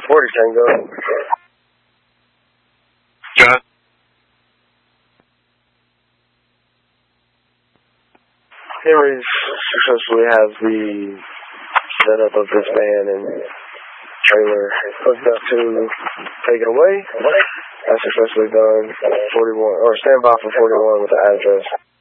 40 Tango. John? Henry's successfully has the setup of this van and trailer hooked up to take it away. That's successfully done. 41, or stand by for 41 with the address.